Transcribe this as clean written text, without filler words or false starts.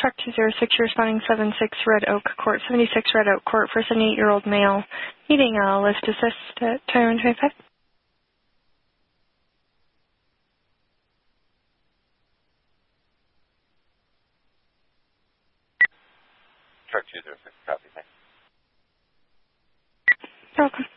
Truck 206, responding 76 Red Oak Court, 76 Red Oak Court for 78-year-old male needing a lift assist at 2125. Truck 206, copy, thanks. You're welcome.